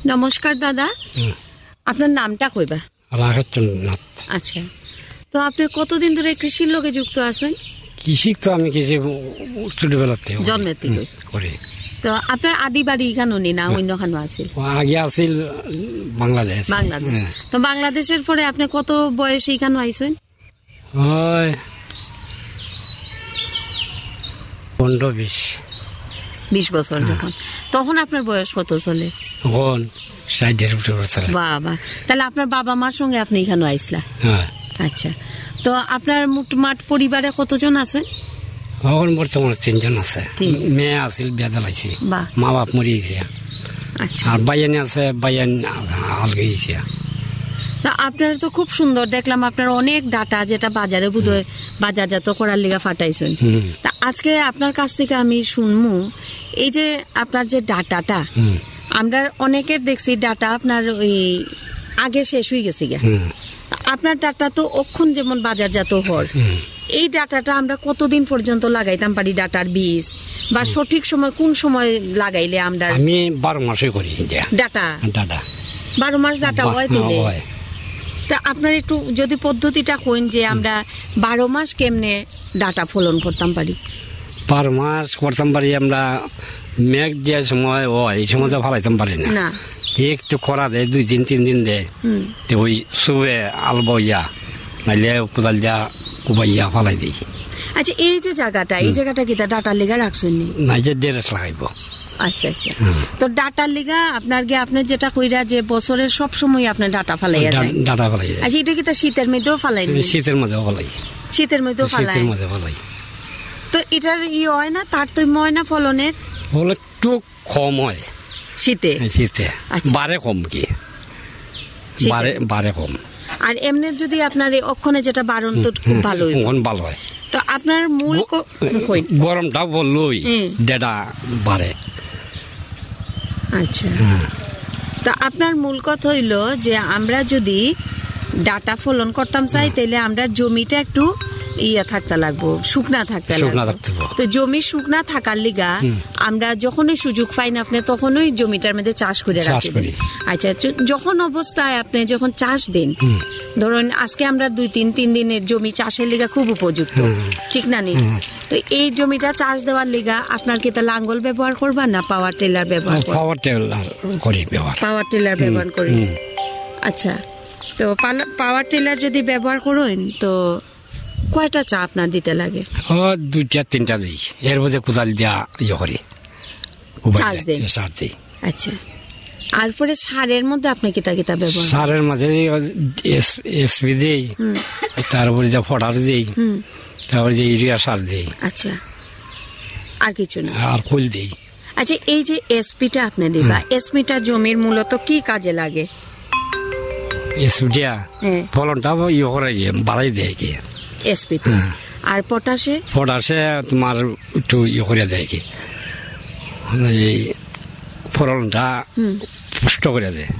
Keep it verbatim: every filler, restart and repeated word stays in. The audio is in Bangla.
নমস্কার দাদা, আপনার নামটা কইবা? রাঘবচন্দ্রনাথ। আচ্ছা, তো আপনি কতদিন ধরে কৃষির লগে যুক্ত আছেন? কৃষি তো আমি কৃষি ছোটবেলাতে জন্মের থেকে করি। তো আপনার আদি বাড়ি এখানে না অন্যখানে আছিল? আগে আছিল বাংলাদেশ। বাংলাদেশ। তো বাংলাদেশের পরে আপনি কত বয়সে এখানে আইছেন? ওই পনেরো বিশ বিশ বছর যখন, তখন আপনার বয়স কত চলে? তখন ষাটের উপরে চলে। বাবা, তাহলে আপনার বাবা মার সঙ্গে আপনি এখানে আইসলা? হ্যাঁ। আচ্ছা, তো আপনার মোটমাট পরিবারে কতজন আছে? এখন বর্তমানে তিনজন আছে। মেয়ে আছিল, বিয়া দিলাইছি, মা বাপ মরি গেছে। আচ্ছা, আর বাইয়ানি আছে, বাইয়ান আলগে গেছে। তা আপনার তো খুব সুন্দর দেখলাম, আপনার অনেক ডাটা যেটা বাজারে বোধহয় বাজারজাত করার লিগা ফাটাইছেন। তা আজকে আপনার কাছ থেকে আমি শুনমু, এই যে আপনার যে ডাটাটা, আমরা অনেকের দেখছি ডাটা আপনার ওই আগে শেষ হয়ে গেছে গা, আপনার ডাটা তো অক্ষণ যেমন বাজারজাত হয়, এই ডাটাটা আমরা কতদিন পর্যন্ত লাগাইতাম পারি? ডাটার বীজ বা সঠিক সময় কোন সময় লাগাইলে আমরা? আমি বারো মাসে করি ডাটা। ডাটা বারো মাস ডাটা হয় দিলে? তা আপনার একটু যদি পদ্ধতিটা কইন যে আমরা বারো মাস কেমনে ডাটা ফলন করতাম পারি? বারো মাস করতাম পারি আমরা মেঘ যে সময় হয় এই সময় তো ফালাইতাম পারি না, একটু খরা দেয়, দুই দিন তিন দিন দেয়, ওই শুয়ে আলবো ইয়া নাইলে কোদাল দিয়া কুবাইয়া ফালাই দিই। আচ্ছা, এই যে জায়গাটা, এই জায়গাটা কি তা ডাটার লিগা রাখছেন? না, যে ডেরেস লাগাইব। আচ্ছা আচ্ছা, তো ডাটার লিগা আপনার গে আপনি যেটা কইরা যে বছরের সব সময় আপনার ডাটা ফালাইয়া যায়? ডাটা ফালাই যায়। আচ্ছা, এটা কি তা শীতের মধ্যেও ফালাই? শীতের মধ্যেও ফালাই। শীতের মধ্যেও ফালাই? শীতের মধ্যে ফালাই। তো এটার ই হয় না, তারতম্য হয় না ফলনের? ফলন একটু কম হয় শীতে। শীতে বারে কম, কি বারে বারে কম। আর এমনি যদি আপনার অক্ষণে যেটা বারণ তো খুব ভালো ভালো হয়। তো আপনার মূল গরমটা বললই ডেটা বাড়ে। আচ্ছা, তা আপনার মূল কথা হইল যে আমরা যদি ডাটা ফলন করতাম চাই, তাহলে আমরা জমিটা একটু ইয়া থাকতে লাগবো, শুকনা থাকতে লাগবো। তো জমি শুকনা থাকার লিগা আমরা যখনই সুযোগ পাই না আপনি তখনই জমিটার মধ্যে চাষ করে রাখবেন। আচ্ছা, যখন অবস্থায় আপনি যখন চাষ দেন, ধরুন আজকে আমরা দুই তিন তিন দিনের জমি চাষের লিগা খুব উপযুক্ত, ঠিক না নি? তো এই জমিটা চাষ দেওয়ার লিগা আপনার কি তা লাঙ্গল ব্যবহার করবা না পাওয়ার টিলার ব্যবহার? পাওয়ার টিলার করি ব্যবহার। পাওয়ার টিলার ব্যবহার করি। আচ্ছা, তো পাওয়ার টিলার যদি ব্যবহার করেন তো কয়টা চা আপনার দিতে লাগে? ও দুইটা তিনটা দিই, এর মধ্যে কোদাল দিয়া ইয়ে করি, চাষ দেন। সার দিই। আচ্ছা, আর পরে সারের মধ্যে আপনি কিতা কিতা ব্যবহার? সারের মাঝে এসপি দিই, তারপরে যে ফটার দিই, তারপরে যে ইউরিয়া সার দিই। আচ্ছা, আর কিছু না? আর ফুল দিই। আচ্ছা, এই যে এসপিটা আপনি দিবা, এসপিটা জমির মূলত কি কাজে লাগে? এসপিটা ফলনটা ইয়ে করে বাড়াই দেয় কি এসপি। আর পটাশে? পটাশে তোমার একটু ইয়ে করে দেয় কি ফলনটা পুষ্ট করে দেয়।